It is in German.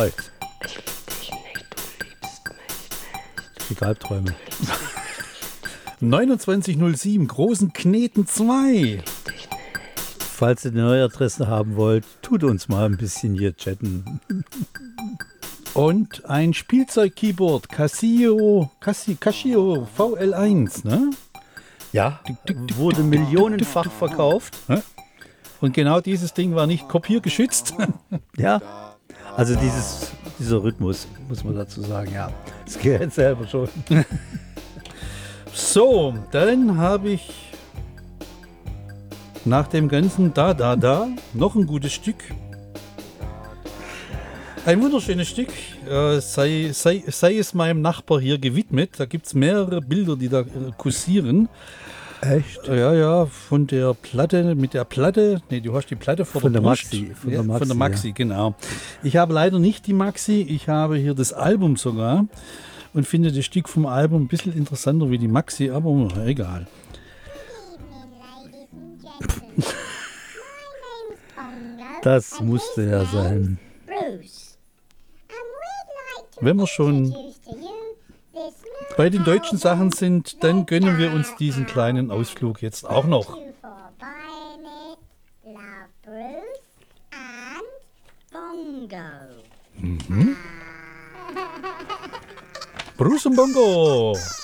Die Albträume. 2907, Großen Kneten 2. Falls ihr eine neue Adresse haben wollt, tut uns mal ein bisschen hier chatten. Und ein Spielzeug-Keyboard, Casio VL1, ne? Ja, wurde millionenfach verkauft. Und genau dieses Ding war nicht kopiergeschützt. Ja, also dieser Rhythmus, muss man dazu sagen, ja. Das gehört selber schon. So, dann habe ich nach dem ganzen Da noch ein gutes Stück. Ein wunderschönes Stück, sei es meinem Nachbar hier gewidmet. Da gibt es mehrere Bilder, die da kursieren. Echt? Ja, von der Platte, du hast die Platte von der Maxi. Von der Maxi, ja. Genau. Ich habe leider nicht die Maxi, ich habe hier das Album sogar und finde das Stück vom Album ein bisschen interessanter wie die Maxi, aber egal. Das musste ja sein. Wenn wir schon bei den deutschen Sachen sind, dann gönnen wir uns diesen kleinen Ausflug jetzt auch noch. Mhm. Bruce und Bongo.